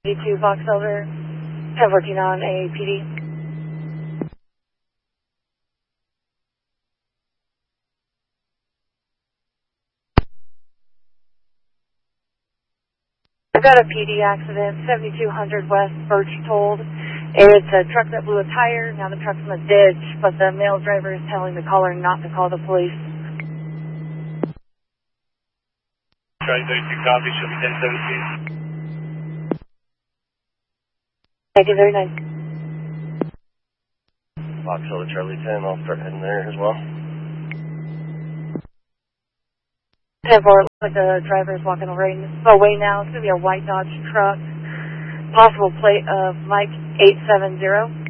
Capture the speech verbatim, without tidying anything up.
eighty-two Fox Silver, ten fourteen on A P D. I've got a P D accident, seventy-two hundred West Birchtold. It's a truck that blew a tire. Now the truck's in the ditch, but the male driver is telling the caller not to call the police. Charlie thirty-two copy, show me ten seventeen. Thank you, very nice. Fox Silver Charlie ten, I'll start heading there as well. ten four, it looks like the driver is walking away, away now. It's going to be a white Dodge truck. Possible plate of Mike eight seven zero.